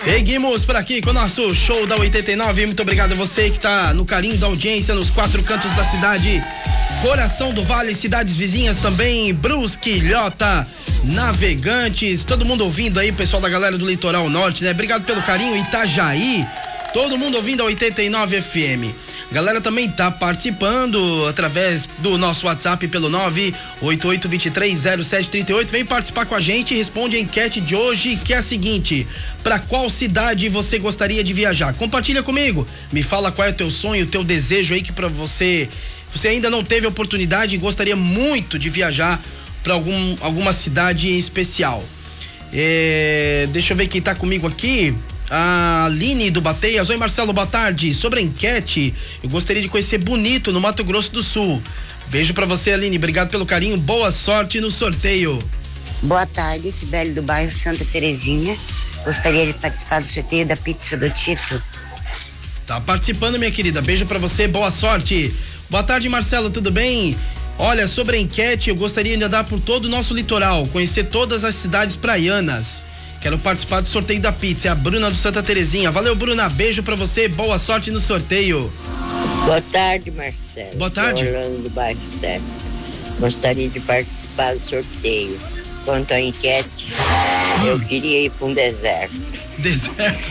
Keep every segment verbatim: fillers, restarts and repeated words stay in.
Seguimos por aqui com o nosso show da oitenta e nove. Muito obrigado a você que está no carinho da audiência nos quatro cantos da cidade. Coração do Vale, cidades vizinhas também, Brusque, Ilhota, Navegantes, todo mundo ouvindo aí, pessoal da galera do Litoral Norte, né? Obrigado pelo carinho, Itajaí, todo mundo ouvindo a oitenta e nove F M. Galera também tá participando através do nosso WhatsApp pelo nove oito oito dois três zero sete três oito. Vem participar com a gente e responde a enquete de hoje, que é a seguinte: para qual cidade você gostaria de viajar? Compartilha comigo, me fala qual é o teu sonho, o teu desejo aí, que para você você ainda não teve a oportunidade e gostaria muito de viajar para algum, alguma cidade em especial. É, deixa eu ver quem tá comigo aqui. A Aline do Bateias. Oi, Marcelo, boa tarde. Sobre a enquete, eu gostaria de conhecer Bonito, no Mato Grosso do Sul. Beijo pra você, Aline, obrigado pelo carinho, boa sorte no sorteio. Boa tarde, Sibeli do bairro Santa Terezinha. Gostaria de participar do sorteio da pizza do Tito. Tá participando, minha querida, beijo pra você, boa sorte. Boa tarde, Marcelo, tudo bem? Olha, sobre a enquete, eu gostaria de andar por todo o nosso litoral, conhecer todas as cidades praianas. Quero participar do sorteio da pizza. É a Bruna do Santa Terezinha. Valeu, Bruna. Beijo pra você. Boa sorte no sorteio. Boa tarde, Marcelo. Boa tarde. Orlando do bairro Sete. Gostaria de participar do sorteio. Quanto à enquete, hum. eu queria ir pra um deserto. Deserto?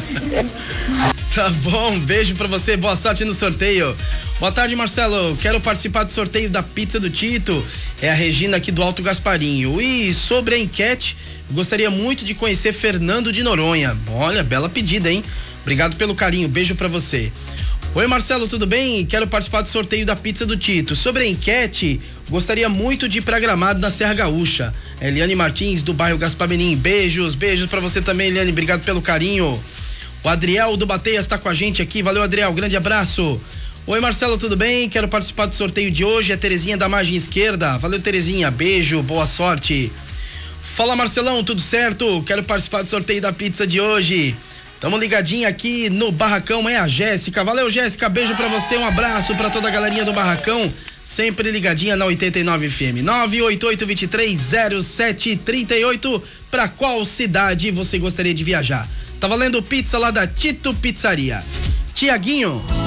Tá bom. Beijo pra você. Boa sorte no sorteio. Boa tarde, Marcelo. Quero participar do sorteio da pizza do Tito. É a Regina aqui do Alto Gasparinho. E sobre a enquete, gostaria muito de conhecer Fernando de Noronha. Olha, bela pedida, hein? Obrigado pelo carinho, beijo pra você. Oi, Marcelo, tudo bem? Quero participar do sorteio da pizza do Tito. Sobre a enquete, gostaria muito de ir pra Gramado, na Serra Gaúcha. Eliane Martins, do bairro Gaspabenim. Beijos, beijos pra você também, Eliane, obrigado pelo carinho. O Adriel do Bateias tá com a gente aqui, valeu, Adriel, grande abraço. Oi, Marcelo, tudo bem? Quero participar do sorteio de hoje, é Terezinha da margem esquerda. Valeu, Terezinha, beijo, boa sorte. Fala, Marcelão, tudo certo? Quero participar do sorteio da pizza de hoje. Tamo ligadinho aqui no Barracão, é a Jéssica. Valeu, Jéssica, beijo pra você, um abraço pra toda a galerinha do Barracão, sempre ligadinha na oitenta e nove F M. nove oito oito dois três zero sete três oito. Pra qual cidade você gostaria de viajar? Tá valendo pizza lá da Tito Pizzaria. Tiaguinho.